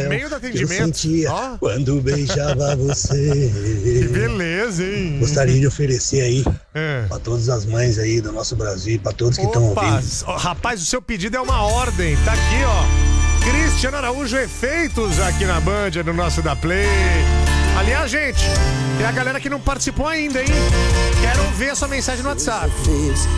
meio do atendimento. Eu sentia quando beijava você. Que beleza, hein? Gostaria de oferecer aí pra todas as mães aí do nosso Brasil, pra todos que estão ouvindo. Rapaz, o seu pedido é uma ordem. Tá aqui, ó. Cristiano Araújo Efeitos aqui na Band, no nosso da Play. Aliás, gente, tem a galera que não participou ainda, hein? Quero ver a sua mensagem no WhatsApp.